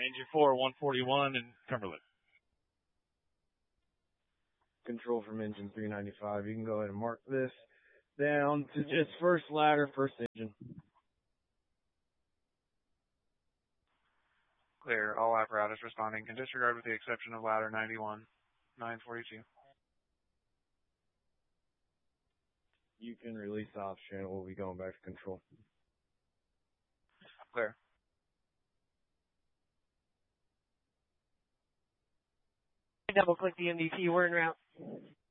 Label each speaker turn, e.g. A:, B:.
A: Engine 4, 141 in Cumberland.
B: Control from engine 395. You can go ahead and mark this down to just first ladder, first engine.
C: Clear. All apparatus responding. Can disregard with the exception of ladder 91, 942.
B: You can release off channel. We'll be going back to control.
C: Clear.
D: Double click the MDT. We're en route.